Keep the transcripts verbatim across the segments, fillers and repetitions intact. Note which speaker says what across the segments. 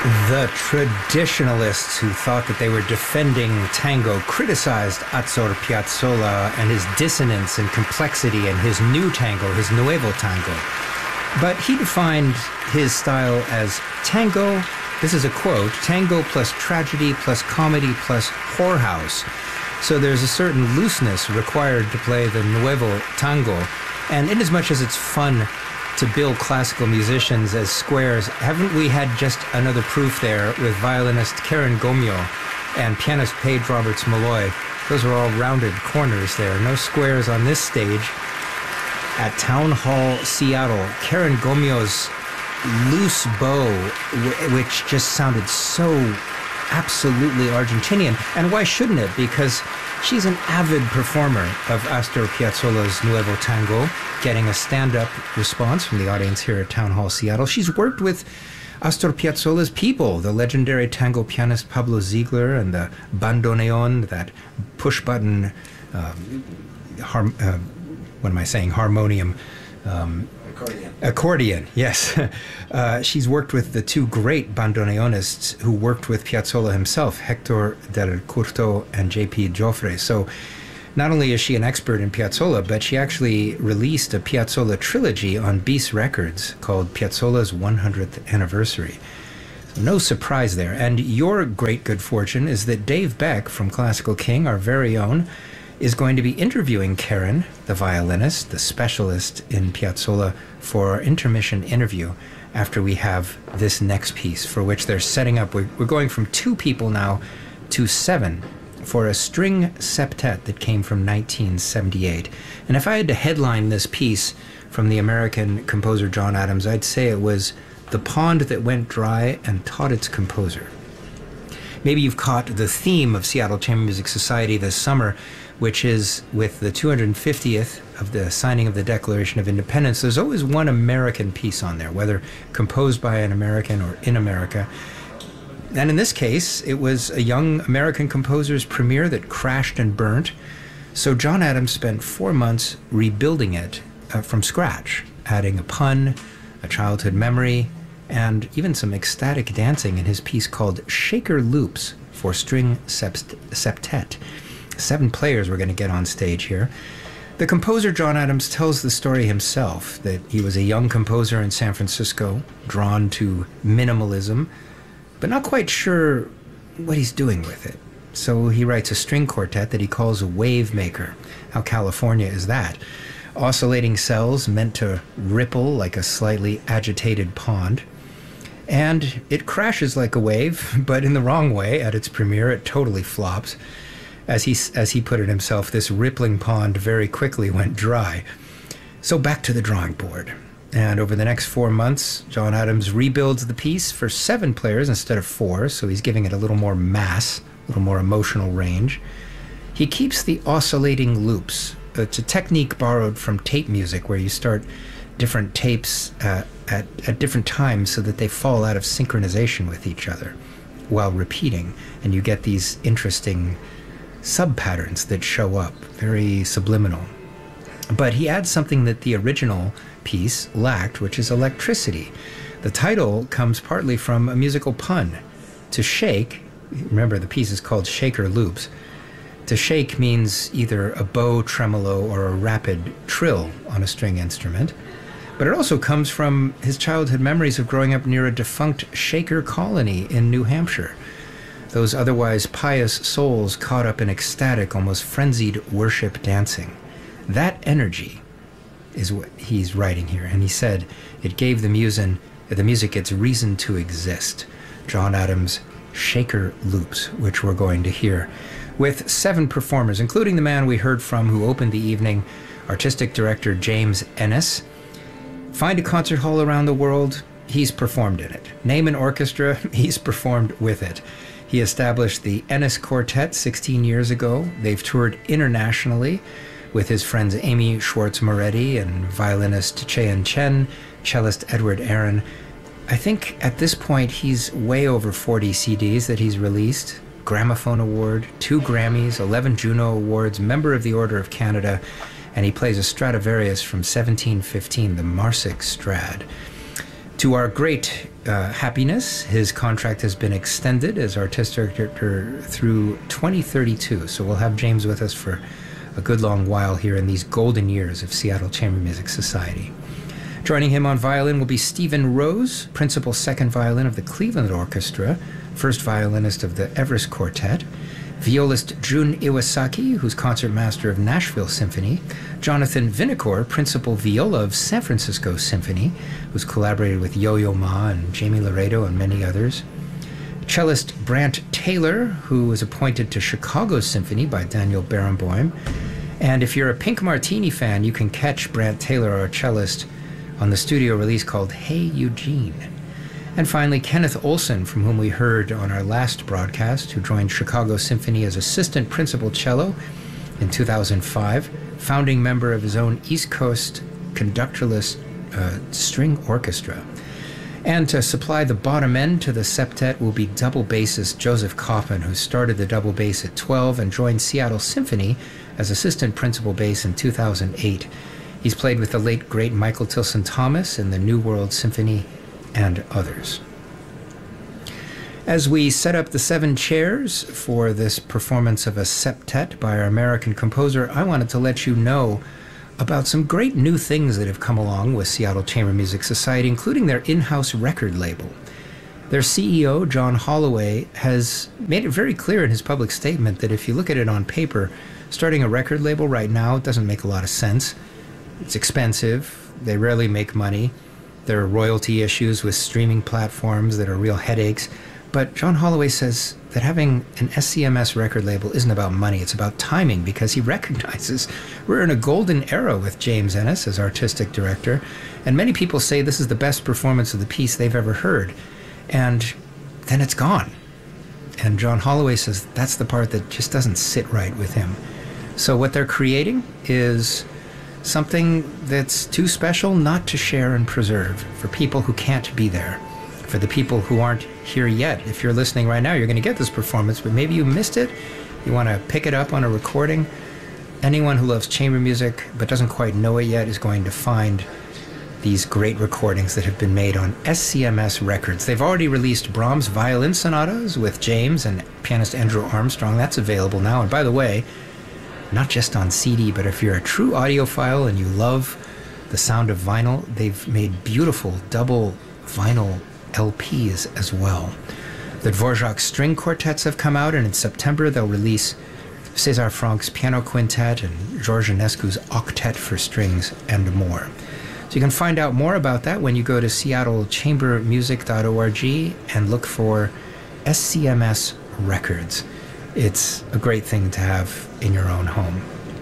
Speaker 1: The traditionalists who thought that they were defending tango criticized Astor Piazzolla and his dissonance and complexity and his new tango, his nuevo tango. But he defined his style as tango, this is a quote, tango plus tragedy plus comedy plus whorehouse. So there's a certain looseness required to play the nuevo tango. And inasmuch as it's fun to bill classical musicians as squares, haven't we had just another proof there with violinist Karen Gomio and pianist Paige Roberts-Malloy? Those are all rounded corners there. No squares on this stage. At Town Hall, Seattle, Karen Gomio's loose bow, which just sounded so absolutely Argentinian. And why shouldn't it? Because she's an avid performer of Astor Piazzolla's Nuevo Tango, getting a stand-up response from the audience here at Town Hall, Seattle. She's worked with Astor Piazzolla's people, the legendary tango pianist Pablo Ziegler and the bandoneon, that push-button, um, har- uh, what am I saying, harmonium, um,
Speaker 2: Accordion.
Speaker 1: Accordion, yes. Uh, she's worked with the two great bandoneonists who worked with Piazzolla himself, Hector del Curto and J P Joffre. So not only is she an expert in Piazzolla, but she actually released a Piazzolla trilogy on Bis Records called Piazzolla's one hundredth Anniversary. So no surprise there. And your great good fortune is that Dave Beck from Classical King, our very own, is going to be interviewing Karen, the violinist, the specialist in Piazzolla, for our intermission interview after we have this next piece, for which they're setting up. We're, we're going from two people now to seven for a string septet that came from nineteen seventy-eight. And if I had to headline this piece from the American composer John Adams, I'd say it was the pond that went dry and taught its composer. Maybe you've caught the theme of Seattle Chamber Music Society this summer, which is with the two hundred fiftieth of the signing of the Declaration of Independence. There's always one American piece on there, whether composed by an American or in America. And in this case, it was a young American composer's premiere that crashed and burnt. So John Adams spent four months rebuilding it uh, from scratch, adding a pun, a childhood memory, and even some ecstatic dancing in his piece called Shaker Loops for String Sept- Septet. Seven players were going to get on stage here. The composer John Adams tells the story himself, that he was a young composer in San Francisco, drawn to minimalism, but not quite sure what he's doing with it. So he writes a string quartet that he calls a wave maker. How California is that? Oscillating cells meant to ripple like a slightly agitated pond. And it crashes like a wave, but in the wrong way. At its premiere, it totally flops. As he, as he put it himself, this rippling pond very quickly went dry. So back to the drawing board. And over the next four months, John Adams rebuilds the piece for seven players instead of four, so he's giving it a little more mass, a little more emotional range. He keeps the oscillating loops. It's a technique borrowed from tape music, where you start different tapes uh, at, at different times so that they fall out of synchronization with each other while repeating, and you get these interesting sub-patterns that show up, very subliminal. But he adds something that the original piece lacked, which is electricity. The title comes partly from a musical pun. To shake, remember the piece is called Shaker Loops, to shake means either a bow tremolo or a rapid trill on a string instrument. But it also comes from his childhood memories of growing up near a defunct Shaker colony in New Hampshire. Those otherwise pious souls caught up in ecstatic, almost frenzied worship dancing. That energy is what he's writing here. And he said it gave the, musin, the music its reason to exist. John Adams' Shaker Loops, which we're going to hear, with seven performers, including the man we heard from who opened the evening, artistic director James Ennis. Find a concert hall around the world, he's performed in it. Name an orchestra, he's performed with it. He established the Ennis Quartet sixteen years ago. They've toured internationally with his friends Amy Schwartz-Moretti and violinist Cheyenne Chen, cellist Edward Aaron. I think at this point he's way over forty C Ds that he's released. Gramophone Award, two Grammys, eleven Juno Awards, member of the Order of Canada, and he plays a Stradivarius from seventeen fifteen, the Marsic Strad. To our great uh, happiness, his contract has been extended as artistic director through twenty thirty-two. So we'll have James with us for a good long while here in these golden years of Seattle Chamber Music Society. Joining him on violin will be Stephen Rose, principal second violin of the Cleveland Orchestra, first violinist of the Everest Quartet, violist Jun Iwasaki, who's concertmaster of Nashville Symphony, Jonathan Vinacore, principal viola of San Francisco Symphony, who's collaborated with Yo-Yo Ma and Jamie Laredo and many others, cellist Brant Taylor, who was appointed to Chicago Symphony by Daniel Barenboim. And if you're a Pink Martini fan, you can catch Brant Taylor, our cellist, on the studio release called Hey Eugene. And finally, Kenneth Olson, from whom we heard on our last broadcast, who joined Chicago Symphony as assistant principal cello in two thousand five, founding member of his own East Coast conductorless uh, string orchestra. And to supply the bottom end to the septet will be double bassist Joseph Kaufman, who started the double bass at twelve and joined Seattle Symphony as assistant principal bass in two thousand eight. He's played with the late, great Michael Tilson Thomas in the New World Symphony and others. As we set up the seven chairs for this performance of a septet by our American composer, I wanted to let you know about some great new things that have come along with Seattle Chamber Music Society, including their in-house record label. Their C E O, John Holloway, has made it very clear in his public statement that if you look at it on paper, starting a record label right now doesn't make a lot of sense. It's expensive. They rarely make money. There are royalty issues with streaming platforms that are real headaches. But John Holloway says that having an S C M S record label isn't about money, it's about timing, because he recognizes we're in a golden era with James Ennis as artistic director, and many people say this is the best performance of the piece they've ever heard, and then it's gone. And John Holloway says that's the part that just doesn't sit right with him. So what they're creating is something that's too special not to share and preserve for people who can't be there, for the people who aren't here yet. If you're listening right now, you're going to get this performance, but maybe you missed it. You want to pick it up on a recording. Anyone who loves chamber music but doesn't quite know it yet is going to find these great recordings that have been made on S C M S records. They've already released Brahms violin sonatas with James and pianist Andrew Armstrong. That's available now. And by the way, not just on C D, but if you're a true audiophile and you love the sound of vinyl, they've made beautiful double vinyl L Ps as well. The Dvorak string quartets have come out, and in September they'll release César Franck's piano quintet and George Enescu's octet for strings and more. So you can find out more about that when you go to seattle chamber music dot org and look for S C M S Records. It's a great thing to have in your own home.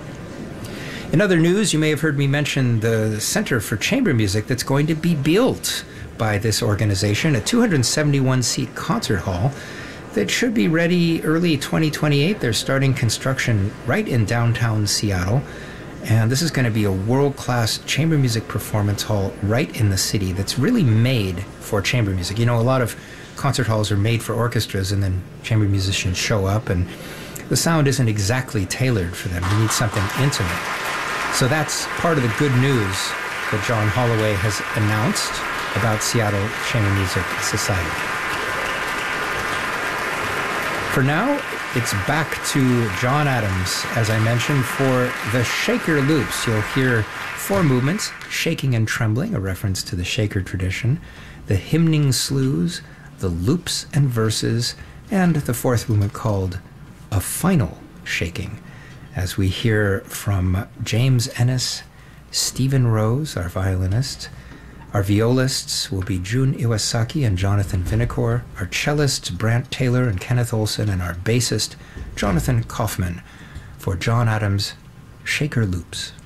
Speaker 1: In other news, you may have heard me mention the Center for Chamber Music that's going to be built by this organization, a two hundred seventy-one seat concert hall that should be ready early twenty twenty-eight. They're starting construction right in downtown Seattle, and this is going to be a world-class chamber music performance hall right in the city that's really made for chamber music. You know, a lot of concert halls are made for orchestras, and then chamber musicians show up, and the sound isn't exactly tailored for them. You need something intimate. So that's part of the good news that John Holloway has announced about Seattle Chamber Music Society. For now, it's back to John Adams, as I mentioned, for the Shaker Loops. You'll hear four movements: shaking and trembling, a reference to the Shaker tradition, the hymning slews, the loops and verses, and the fourth movement called a final shaking, as we hear from James Ennis, Stephen Rose, our violinist. Our violists will be Jun Iwasaki and Jonathan Vinacore, our cellists Brant Taylor and Kenneth Olson, and our bassist Jonathan Kaufman for John Adams' Shaker Loops.